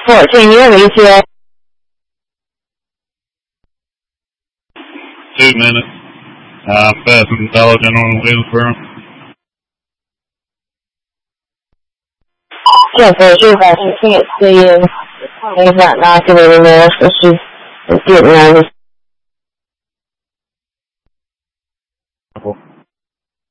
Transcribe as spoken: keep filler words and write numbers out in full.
fourteen, you're in E T A. Two minutes. I'm passing intelligent on Wilsboro. Can't say she can't see you. He's not knocking anymore, so she's getting nervous.